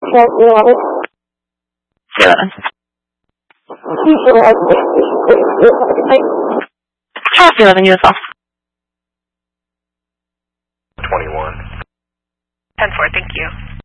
11. Charles 11, you as well. 21. 10-4, thank you.